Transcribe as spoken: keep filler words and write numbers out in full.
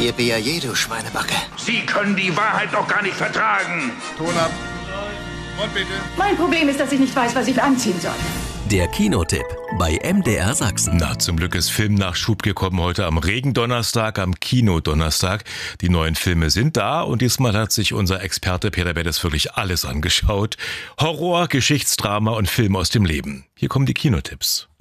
Ihr Biaye, du Schweinebacke. Sie können die Wahrheit doch gar nicht vertragen. Ton ab. Und bitte. Mein Problem ist, dass ich nicht weiß, was ich anziehen soll. Der Kinotipp bei M D R Sachsen. Na, zum Glück ist Filmnachschub gekommen heute am Regendonnerstag, am Kinodonnerstag. Die neuen Filme sind da und diesmal hat sich unser Experte Peter Beddes wirklich alles angeschaut. Horror, Geschichtsdrama und Film aus dem Leben. Hier kommen die Kinotipps.